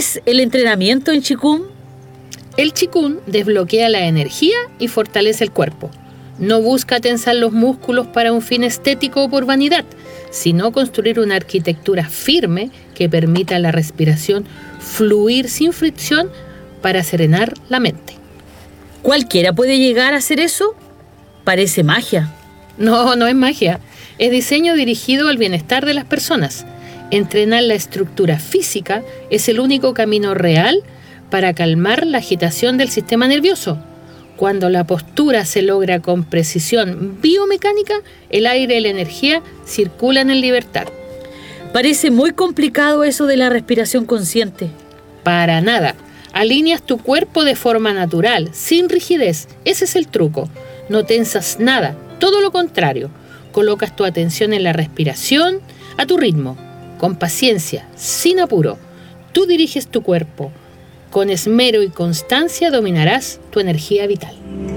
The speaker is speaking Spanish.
es el entrenamiento en Qigong? El Qigong desbloquea la energía y fortalece el cuerpo. No busca tensar los músculos para un fin estético o por vanidad, sino construir una arquitectura firme que permita a la respiración fluir sin fricción para serenar la mente. ¿Cualquiera puede llegar a hacer eso? Parece magia. No, no es magia. Es diseño dirigido al bienestar de las personas. Entrenar la estructura física es el único camino real para calmar la agitación del sistema nervioso. Cuando la postura se logra con precisión biomecánica, el aire y la energía circulan en libertad. Parece muy complicado eso de la respiración consciente. Para nada. Alineas tu cuerpo de forma natural, sin rigidez. Ese es el truco. No tensas nada, todo lo contrario. Colocas tu atención en la respiración a tu ritmo, con paciencia, sin apuro. Tú diriges tu cuerpo. Con esmero y constancia dominarás tu energía vital.